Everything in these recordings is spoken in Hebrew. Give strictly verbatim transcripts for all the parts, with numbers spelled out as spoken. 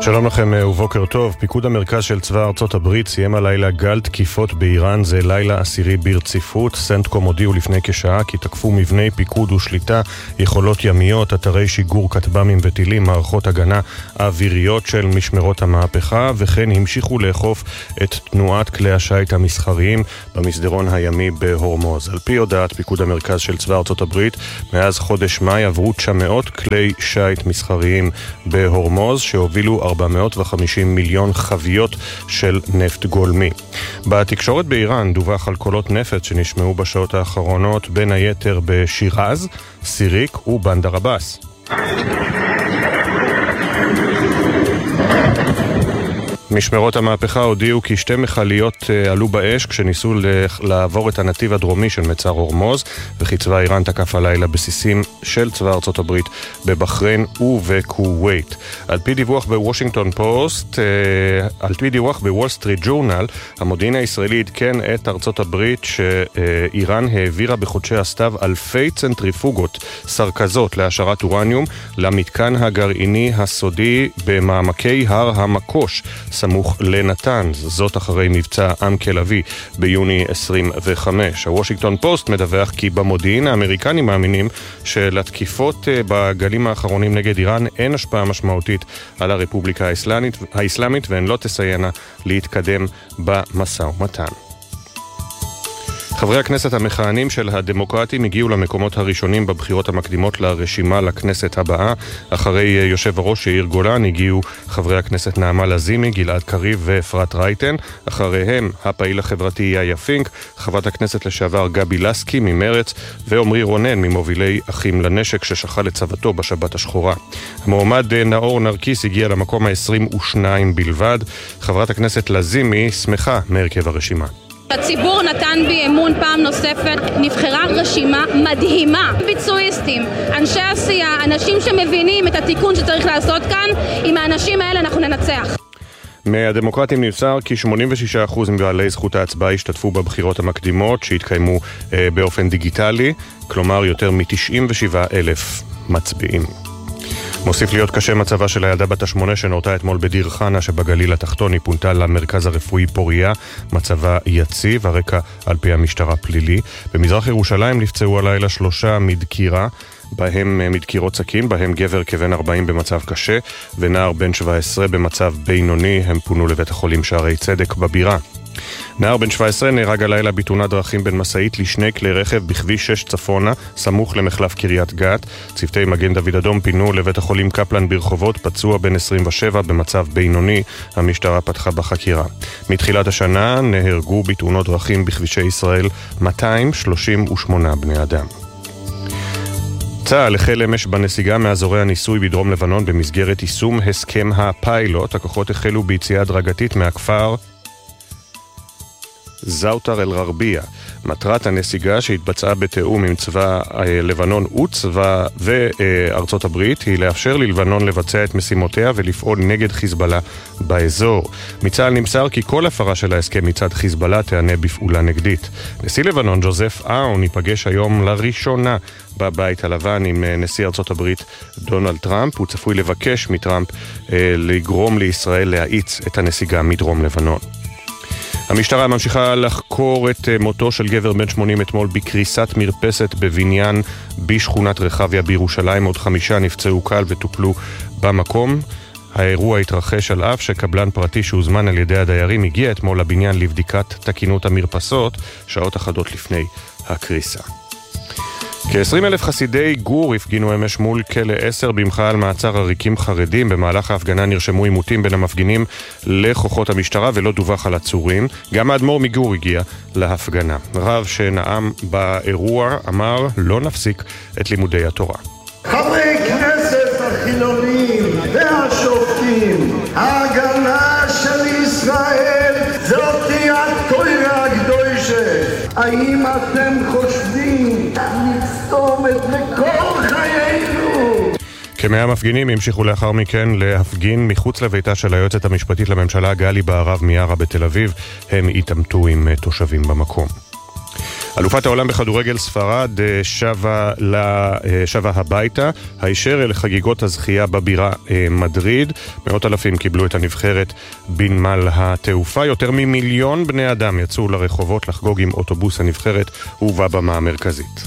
שלום לכם ובוקר טוב. פיקוד המרכז של צבא ארצות הברית סיים הלילה גל תקיפות באיראן. זה לילה עשירי ברציפות. סנטקום הודיעו לפני כשעה כי תקפו מבני פיקוד ושליטה, יכולות ימיות, אתרי שיגור כטב"מים וטילים, מערכות הגנה אוויריות של משמרות המהפכה, וכן המשיכו לאכוף את תנועת כלי השיט המסחריים במסדרון הימי בהורמוז. על פי הודעת פיקוד המרכז של צבא ארצות הברית, מאז חודש מאי עברו תשע מאות כלי שיט מסחריים בהורמוז שהובילו ארבע מאות וחמישים מיליון חביות של נפט גולמי. בתקשורת באיראן דווח על קולות נפץ שנשמעו בשעות האחרונות, בין היתר בשירז, סיריק ובנדר עבאס. משמרות המהפכה הודיעו כי שתי מכליות עלו באש כשניסו לעבור את הנתיב הדרומי של מצר הורמוז, וכי צבא איראן תקף הלילה בסיסים של צבא ארצות הברית בבחריין ובכווית. על פי דיווח בוושינגטון פוסט, על פי דיווח בוול סטריט ג'ורנל, המודיעין הישראלי עדכן את ארצות הברית שאיראן העבירה בחודשי הסתיו אלפי צנטריפוגות סרקזות להשארת אורניום למתקן הגרעיני הסודי במעמקי הר המקוש סמוך לנתנז, זאת אחרי מבצע עם כלבי ביוני עשרים וחמש. הוושינגטון פוסט מדווח כי במודיעין האמריקנים מאמינים שלתקיפות בגלים האחרונים נגד איראן אין השפעה משמעותית על הרפובליקה האסלאמית, האסלאמית והן לא תסיינה להתקדם במשא ומתן. חברי הכנסת המכהנים של הדמוקרטים הגיעו למקומות הראשונים בבחירות המקדימות לרשימה לכנסת הבאה. אחרי יושב הראש יאיר גולן הגיעו חברי הכנסת נעמה לזימי, גלעד קריב ואפרת רייטן. אחריהם הפעיל החברתי יאיה פינק, חברת הכנסת לשעבר גבי לסקי ממרץ ועומרי רונן ממובילי אחים לנשק ששכל את צוותו בשבת השחורה. המועמד נאור נרקיס הגיע למקום ה-עשרים ושתיים בלבד. חברת הכנסת לזימי שמחה מהרכב הרשימה. הציבור נתן בי אמון פעם נוספת, נבחרה רשימה מדהימה, ביצועיסטים, אנשי עשייה, אנשים שמבינים את התיקון שצריך לעשות כאן. עם האנשים האלה אנחנו ננצח. מהדמוקרטים נמסר כי שמונים ושישה אחוז מבעלי זכות ההצבעה השתתפו בבחירות המקדימות שהתקיימו אה, באופן דיגיטלי, כלומר יותר מ-תשעים ושבעה אלף מצביעים. מוסיף להיות קשה מצבה של הילדה בת השמונה שנורתה אתמול בדיר חנה שבגליל התחתון. היא פונתה למרכז הרפואי פוריה, מצבה יציב, הרקע על פי המשטרה פלילי. במזרח ירושלים נפצעו הלילה שלושה מדקירה, בהם מדקירות סכין, בהם גבר כבן ארבעים במצב קשה ונער בן שבע עשרה במצב בינוני. הם פונו לבית החולים שערי צדק בבירה. נער בן שבע עשרה נהרג הלילה בתאונת דרכים בין משאית לשני כלי רכב בכביש שש צפונה, סמוך למחלף קריית גת. צוותי מגן דוד אדום פינו לבית החולים קפלן ברחובות פצוע בן עשרים ושבע במצב בינוני. המשטרה פתחה בחקירה. מתחילת השנה נהרגו בתאונות דרכים בכבישי ישראל מאתיים שלושים ושמונה בני אדם. צה"ל החל אמש בנסיגה מאזורי הניסוי בדרום לבנון במסגרת יישום הסכם הפיילוט. הכוחות החלו ביציאה הדרגתית מהכפר זאוטר אל-ררבייה. מטרת הנסיגה שהתבצעה בתיאום עם צבא לבנון וצבא וארצות הברית היא לאפשר ללבנון לבצע את משימותיה ולפעול נגד חיזבאללה באזור. מצה"ל נמסר כי כל הפרה של ההסכם מצד חיזבאללה תענה בפעולה נגדית. נשיא לבנון ג'וזף אאון ייפגש היום לראשונה בבית הלבן עם נשיא ארצות הברית דונלד טראמפ. הוא צפוי לבקש מטראמפ לגרום לישראל להאיץ את הנסיגה מדרום לבנון. המשטרה ממשיכה לחקור את מותו של גבר בן שמונים אתמול בקריסת מרפסת בבניין בשכונת רחביה בירושלים. עוד חמישה נפצעו קל וטופלו במקום. האירוע התרחש על אף שקבלן פרטי שהוזמן על ידי הדיירים הגיע אתמול לבניין לבדיקת תקינות המרפסות שעות אחדות לפני הקריסה. כ-עשרים אלף חסידי גור הפגינו אמש מול כלא עשר במחאה על מעצר עריקים חרדים. במהלך ההפגנה נרשמו עימותים בין המפגינים לכוחות המשטרה ולא דווח על עצורים. גם האדמו"ר מגור הגיע להפגנה. רב שנאם באירוע אמר לא נפסיק את לימודי התורה. חברי כנסת החילונים והשופטים, ההגנה של ישראל זאת התורה הקדושה. האם אתם חושבים נסתום את מקור חיינו? כמאה מפגינים המשיכו לאחר מכן להפגין מחוץ לביתה של היועצת המשפטית לממשלה גלי בהרב מיארה בתל אביב. הם התעמתו עם תושבים במקום. אלופת העולם בכדורגל ספרד שווה, שווה הביתה, הישר אל חגיגות הזכייה בבירה מדריד. מאות אלפים קיבלו את הנבחרת בנמל התעופה. יותר ממיליון בני אדם יצאו לרחובות לחגוג עם אוטובוס הנבחרת ובבמה המרכזית.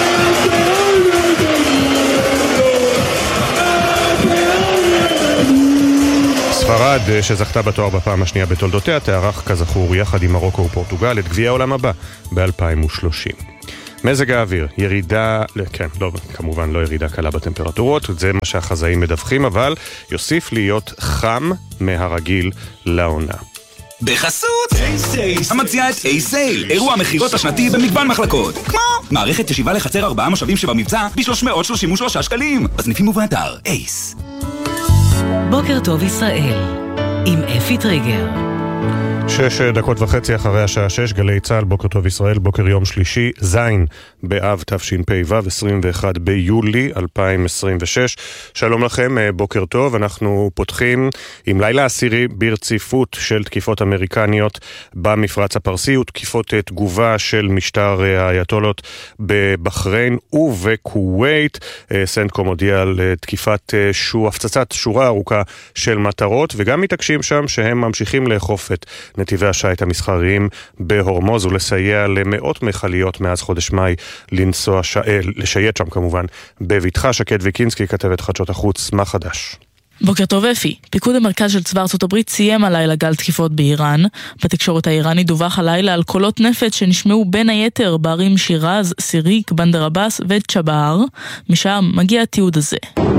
ספרד, שזכתה בתואר בפעם השנייה בתולדותיה, תארח כזכור יחד עם מרוקו ופורטוגל את גביע העולם הבא ב-אלפיים ושלושים. מזג האוויר, ירידה, כן, לא, כמובן לא ירידה קלה בטמפרטורות, זה מה שהחזאים מדווחים, אבל יוסיף להיות חם מהרגיל לעונה. בחסות אייסייל, המציעה את אייסייל, אירוע המחירות השנתי במגוון מחלקות, כמו מערכת ישיבה לחצר ארבעה מושבים שבמבצע ב-שלוש מאות שלושים ושלושה שקלים, בסניפים ובאתר אייס. בוקר טוב ישראל, עם אפי טריגר. שש דקות וחצי אחרי השעה שש, גלי צהל, בוקר טוב ישראל, בוקר יום שלישי, זין באב תשפ"ו, עשרים ואחד ביולי אלפיים עשרים ושש. שלום לכם, בוקר טוב. אנחנו פותחים עם לילה עשירי ברציפות של תקיפות אמריקניות במפרץ הפרסי, ותקיפות תגובה של משטר האייתולות בבחריין ובכווית. סנטקום הודיע על תקיפת שו, הפצצת שורה ארוכה של מטרות, וגם מתעקשים שם שהם ממשיכים לאכוף את נתיבי השייט המסחריים בהורמוז ולסייע למאות מכליות מאז חודש מאי לנסוע ש... לשייט שם כמובן בביטחה. שקד ויקינסקי, כתבת חדשות החוץ, מה חדש? בוקר טוב אפי. פיקוד המרכז של צבא ארצות הברית סיים הלילה גל תקיפות באיראן. בתקשורת האיראנית דווח הלילה על קולות נפץ שנשמעו בין היתר בערים שירז, סיריק, בנדר עבאס וצ'בהר. משם מגיע התיעוד הזה.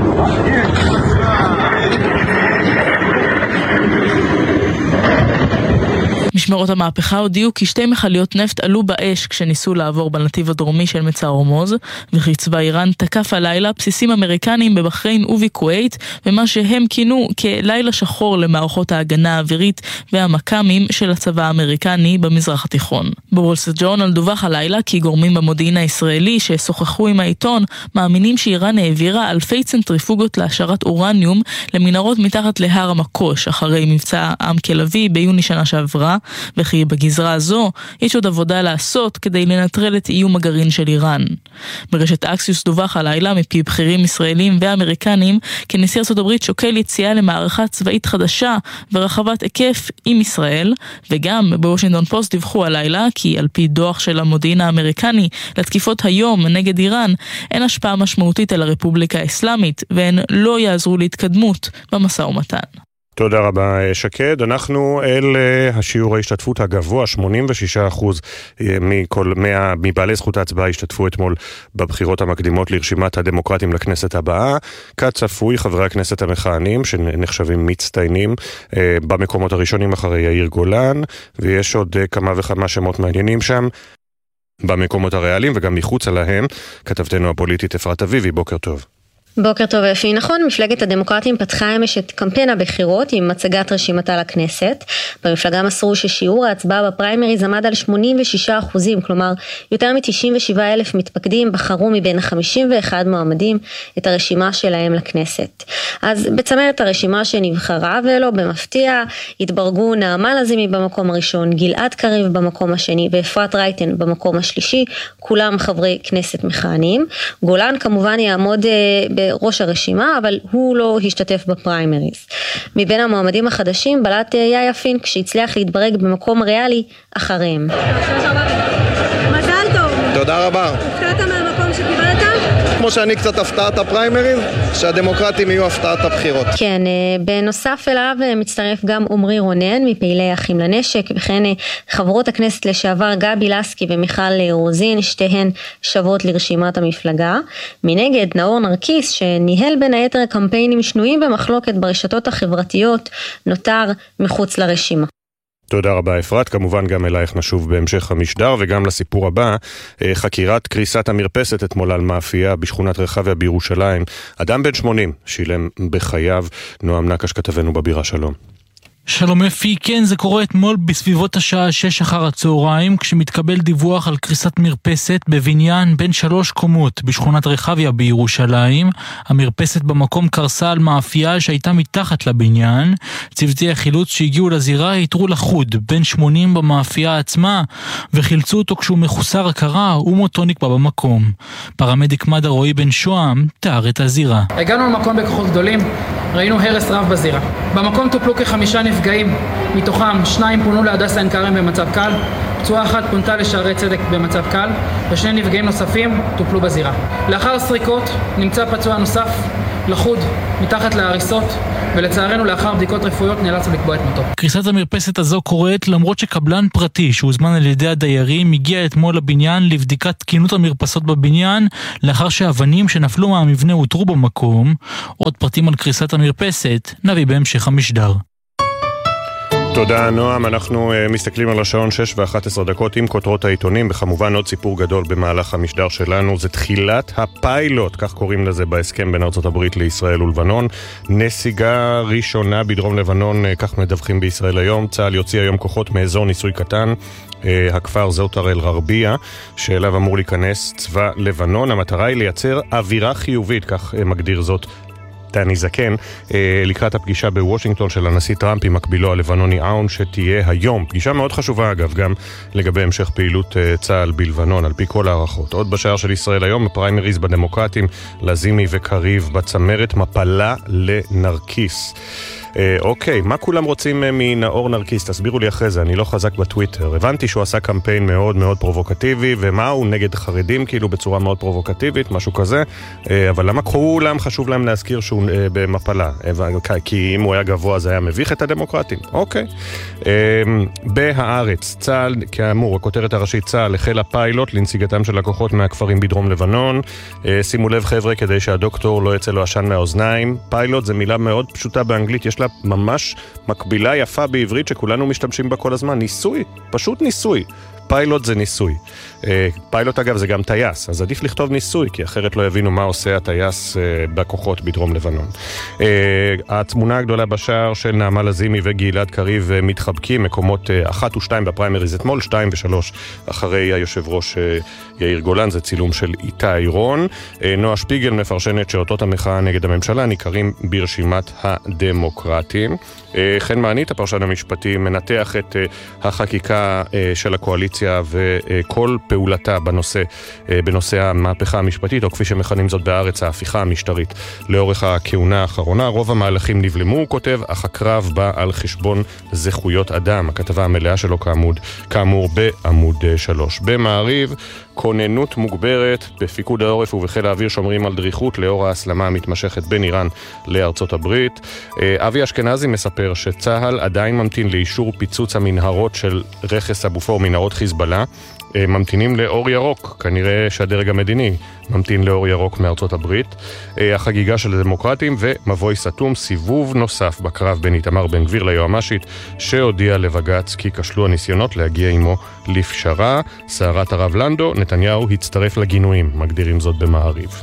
משמרות המהפכה הודיעו כי שתי מכליות נפט עלו באש כשניסו לעבור בנתיב הדרומי של מצר הורמוז, וכי צבא איראן תקף הלילה בסיסים אמריקניים בבחריין ובכווית, ומה שהם כינו כלילה שחור למערכות ההגנה האווירית והמקאמים של הצבא האמריקני במזרח התיכון. בוול סטריט ג'ורנל דווח הלילה כי גורמים במודיעין הישראלי ששוחחו עם העיתון מאמינים שאיראן העבירה אלפי צנטריפוגות להשארת אורניום למנהרות מתחת להר המקוש אחרי מבצע עם כלבי ביוני שנה שעברה, וכי בגזרה הזו יש עוד עבודה לעשות כדי לנטרל את איום הגרעין של איראן. ברשת אקסיוס דווח הלילה מפי בכירים ישראלים ואמריקנים כי נשיא ארצות הברית שוקל יציאה למערכה צבאית חדשה ורחבת היקף עם ישראל, וגם בוושינגטון פוסט דיווחו הלילה כי על פי דוח של המודיעין האמריקני לתקיפות היום נגד איראן אין השפעה משמעותית על הרפובליקה האסלאמית והן לא יעזרו להתקדמות במשא ומתן. תודה רבה שקד. אנחנו אל השיעור ההשתתפות הגבוה, שמונים ושישה אחוז מכל, מה, מבעלי זכות ההצבעה השתתפו אתמול בבחירות המקדימות לרשימת הדמוקרטים לכנסת הבאה. כצפוי, חברי הכנסת המכהנים שנחשבים מצטיינים במקומות הראשונים אחרי יאיר גולן, ויש עוד כמה וכמה שמות מעניינים שם במקומות הריאליים וגם מחוץ עליהם. כתבתנו הפוליטית אפרת אביבי, בוקר טוב. בוקר טוב אפי. נכון, מפלגת הדמוקרטים פתחה אמש את קמפיין הבחירות עם מצגת רשימתה לכנסת. במפלגה מסרו ששיעור ההצבעה בפריימריז עמד על שמונים ושישה אחוזים, כלומר יותר מ-תשעים ושבעה אלף מתפקדים בחרו מבין חמישים ואחד מועמדים את הרשימה שלהם לכנסת. אז בצמרת הרשימה שנבחרה ולא במפתיע התברגו נעמה לזימי במקום הראשון, גלעד קריב במקום השני ואפרת רייטן במקום השלישי, כולם חברי כנסת מכהנים. גולן כמובן יעמוד ב ראש הרשימה, אבל הוא לא השתתף בפריימריז. מבין המועמדים החדשים בלט יאיה פינק שהצליח להתברג במקום ריאלי אחריהם. מזל טוב. תודה רבה. הפתעת מהמקום שקיבלת? כמו שאני קצת הפתעת הפריימריז, שהדמוקרטים יהיו הפתעת הבחירות. כן, בנוסף אליו מצטרף גם עומרי רונן מפעילי אחים לנשק, וכן חברות הכנסת לשעבר גבי לסקי ומיכל רוזין, שתיהן שוות לרשימת המפלגה. מנגד נאור נרקיס, שניהל בין היתר קמפיינים שנויים במחלוקת ברשתות החברתיות, נותר מחוץ לרשימה. תודה רבה אפרת, כמובן גם אלייך נשוב בהמשך המשדר וגם לסיפור הבא, חקירת קריסת המרפסת אתמול על מאפייה בשכונת רחביה בירושלים. אדם בן שמונים שילם בחייו. נועם נקש כתבנו בבירה, שלום. שלום אפי, כן, זה קורה אתמול בסביבות השעה שש אחר הצהריים, כשמתקבל דיווח על קריסת מרפסת בבניין בין שלוש קומות בשכונת רחביה בירושלים. המרפסת במקום קרסה על מאפייה שהייתה מתחת לבניין. צוותי החילוץ שהגיעו לזירה התרו לחוד בין שמונים במאפייה עצמה, וחילצו אותו כשהוא מחוסר הכרה ומותו נקבע במקום. פרמדיק מד"א רועי בן שוהם תיאר את הזירה. הגענו למקום בכוחות גדולים, ראינו הרס רב בזירה. במקום טופלו כחמישה נפגעים, מתוכם שניים פונו להדסה עין כרם במצב קל, פצועה אחת פונתה לשערי צדק במצב קל, ושני נפגעים נוספים טופלו בזירה. לאחר סריקות נמצא פצוע נוסף לחוד מתחת להריסות, ולצערנו לאחר בדיקות רפואיות נאלצנו לקבוע את מותו. קריסת המרפסת הזו קורית למרות שקבלן פרטי שהוזמן על ידי הדיירים הגיע אתמול לבניין לבדיקת תקינות המרפסות בבניין, לאחר שהאבנים שנפלו מהמבנה הותרו במקום. עוד פרטים על קריסת המרפסת נביא בהמשך המשדר. תודה נועם, אנחנו uh, מסתכלים על השעון שש ואחת עשרה דקות עם כותרות העיתונים, וכמובן עוד סיפור גדול במהלך המשדר שלנו, זה תחילת הפיילוט, כך קוראים לזה בהסכם בין ארצות הברית לישראל ולבנון, נסיגה ראשונה בדרום לבנון, uh, כך מדווחים בישראל היום. צה"ל יוציא היום כוחות מאזור ניסוי קטן, uh, הכפר זוטר אל רביע, שאליו אמור להיכנס צבא לבנון. המטרה היא לייצר אווירה חיובית, כך uh, מגדיר זאת דני זקן, לקראת הפגישה בוושינגטון של הנשיא טראמפ עם מקבילו הלבנוני אאון, שתהיה היום. פגישה מאוד חשובה אגב, גם לגבי המשך פעילות צה"ל בלבנון, על פי כל הערכות. עוד בשער של ישראל היום, הפריימריז בדמוקרטים, לזימי וקריב בצמרת, מפלה לנרקיס. אוקיי, מה כולם רוצים מנאור נרקיס? תסבירו לי אחרי זה, אני לא חזק בטוויטר. הבנתי שהוא עשה קמפיין מאוד מאוד פרובוקטיבי, ומה הוא נגד חרדים, כאילו בצורה מאוד פרובוקטיבית, משהו כזה, אבל למה כולם חשוב להם להזכיר שהוא במפלה? כי אם הוא היה גבוה זה היה מביך את הדמוקרטים. אוקיי. בהארץ, צה"ל, כאמור, הכותרת הראשית, צה"ל החל הפיילוט לנסיגתם של לקוחות מהכפרים בדרום לבנון. שימו לב חבר'ה, כדי שהדוקטור לא יצא לו עשן מהאוזניים. פיילוט זה מילה מאוד פשוטה באנגלית, יש לה ממש מקבילה יפה בעברית שכולנו משתמשים בה כל הזמן, ניסוי, פשוט ניסוי. פיילוט זה ניסוי. פיילוט אגב זה גם טייס, אז עדיף לכתוב ניסוי, כי אחרת לא יבינו מה עושה הטייס בכוחות בדרום לבנון. התמונה הגדולה בשער של נעמה לזימי וגלעד קריב מתחבקים, מקומות אחת ושתיים בפריימריז אתמול, שתיים ושלוש אחרי היושב ראש יאיר גולן, זה צילום של איתי רון. נועה שפיגל מפרשנת שאותות המחאה נגד הממשלה ניכרים ברשימת הדמוקרטים. חן מענית, הפרשן המשפטי, מנתח את החקיקה של הקואליציה וכל פעולתה בנושא, בנושא המהפכה המשפטית, או כפי שמכנים זאת בארץ, ההפיכה המשטרית לאורך הכהונה האחרונה. רוב המהלכים נבלמו, הוא כותב, אך הקרב בא על חשבון זכויות אדם. הכתבה המלאה שלו כאמור, כאמור בעמוד שלוש. במעריב, כוננות מוגברת בפיקוד העורף ובחיל האוויר שומרים על דריכות לאור ההסלמה המתמשכת בין איראן לארצות הברית. אבי אשכנזי מספר שצהל עדיין ממתין לאישור פיצוץ המנהרות של רכס אבופור, מנהרות חיזבאללה. ממתינים לאור ירוק, כנראה שהדרג המדיני ממתין לאור ירוק מארצות הברית. החגיגה של הדמוקרטים ומבוי סתום, סיבוב נוסף בקרב בין איתמר בן גביר ליועמ"שית, שהודיע לבג"ץ כי כשלו הניסיונות להגיע עמו לפשרה. סערת הרב לנדו, נתניהו הצטרף לגינויים, מגדירים זאת במעריב.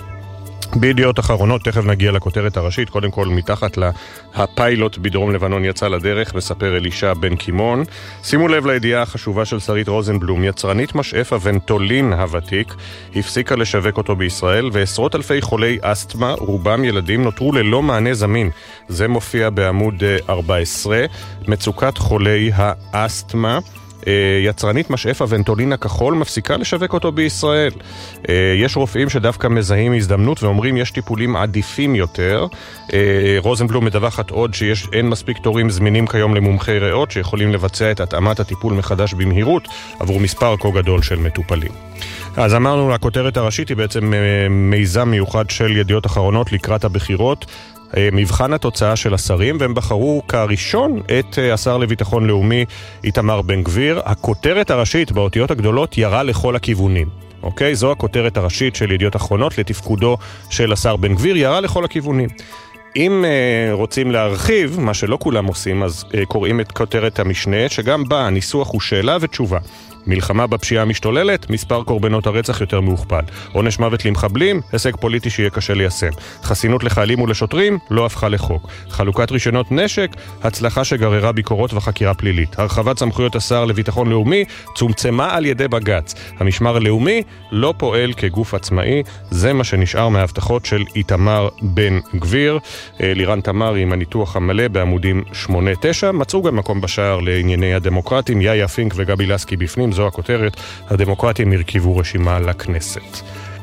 בידיעות אחרונות, תכף נגיע לכותרת הראשית, קודם כל מתחת להפיילוט בדרום לבנון יצא לדרך, מספר אלישע בן קימון. שימו לב לידיעה החשובה של שרית רוזנבלום, יצרנית משאף הוונטולין הוותיק, הפסיקה לשווק אותו בישראל, ועשרות אלפי חולי אסתמה, רובם ילדים, נותרו ללא מענה זמין. זה מופיע בעמוד ארבע עשרה, מצוקת חולי האסתמה. יצרנית משאף הוונטולין הכחול מפסיקה לשווק אותו בישראל. יש רופאים שדווקא מזהים הזדמנות ואומרים יש טיפולים עדיפים יותר. רוזנבלום מדווחת עוד שיש אין מספיק תורים זמינים כיום למומחי ריאות שיכולים לבצע את התאמת הטיפול מחדש במהירות עבור מספר כה גדול של מטופלים. אז אמרנו, הכותרת הראשית היא בעצם מיזם מיוחד של ידיעות אחרונות לקראת הבחירות, מבחן התוצאה של השרים, והם בחרו כראשון את השר לביטחון לאומי איתמר בן גביר. הכותרת הראשית באותיות הגדולות ירה לכל הכיוונים. אוקיי? זו הכותרת הראשית של ידיעות אחרונות לתפקודו של השר בן גביר, ירה לכל הכיוונים. אם uh, רוצים להרחיב, מה שלא כולם עושים, אז uh, קוראים את כותרת המשנה, שגם בה הניסוח הוא שאלה ותשובה. מלחמה בפשיעה המשתוללת, מספר קורבנות הרצח יותר מאוכפל. עונש מוות למחבלים, הישג פוליטי שיהיה קשה ליישם. חסינות לחיילים ולשוטרים, לא הפכה לחוק. חלוקת רישיונות נשק, הצלחה שגררה ביקורות וחקירה פלילית. הרחבת סמכויות השר לביטחון לאומי, צומצמה על ידי בג"ץ. המשמר הלאומי לא פועל כגוף עצמאי, זה מה שנשאר מההבטחות של איתמר בן גביר. לירן תמרי עם הניתוח המלא בעמודים שמונה תשע. מצאו גם מקום בשער לענייני הדמוקרטים, יאיה פינק וגבי לסקי בפנים, זו הכותרת. הדמוקרטים הרכיבו רשימה לכנסת.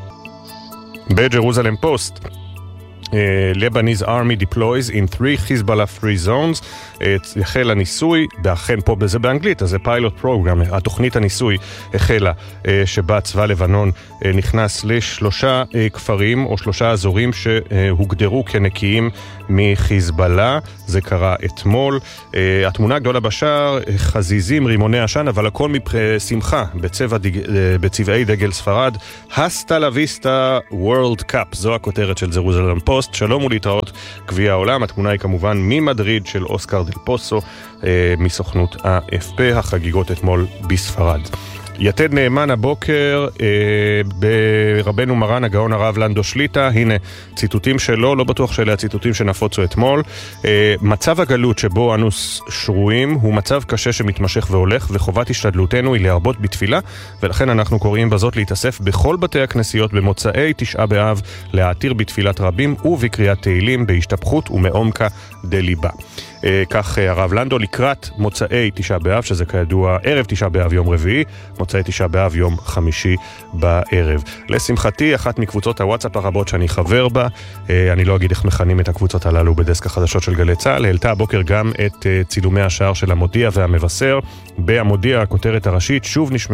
בג'רוזלם פוסט, Uh, Lebanese army deploys in three Hezbollah free zones. החל הניסוי, באכן פה בזה באנגלית, אז זה פיילוט פרוגרם, התוכנית הניסוי החלה, uh, שבה צבא לבנון uh, נכנס לשלושה uh, כפרים או שלושה אזורים שהוגדרו כנקיים מחיזבאללה. זה קרה אתמול. Uh, התמונה הגדולה בשער, חזיזים, רימוני עשן, אבל הכל משמחה בצבע דג... uh, בצבעי דגל ספרד. הסטה לויסטה וורלד קאפ, זו הכותרת של ג'רוזלם פוסט. שלום ולהתראות גביע העולם. התמונה היא כמובן ממדריד של אוסקר דל פוסו, אה, מסוכנות ה-אף פי, החגיגות אתמול בספרד. יתד נאמן הבוקר אה, ברבנו מרן הגאון הרב לנדו שליטה, הנה ציטוטים שלו, לא בטוח שאלה הציטוטים שנפוצו אתמול. אה, מצב הגלות שבו אנו שרויים הוא מצב קשה שמתמשך והולך, וחובת השתדלותנו היא להרבות בתפילה, ולכן אנחנו קוראים בזאת להתאסף בכל בתי הכנסיות במוצאי תשעה באב, להעתיר בתפילת רבים ובקריאת תהילים בהשתפכות ומעומקה דליבה. אה, כך אה, הרב לנדו לקראת מוצאי תשעה באב, שזה כידוע ערב תשעה באב יום רביעי, מוצאי תשעה באב יום חמישי בערב. לשמחתי, אחת מקבוצות הוואטסאפ הרבות שאני חבר בה, אה, אני לא אגיד איך מכנים את הקבוצות הללו בדסק החדשות של גלי צה"ל, העלתה הבוקר גם את אה, צילומי השער של המודיע והמבשר. בהמודיע הכותרת הראשית, שוב נשמע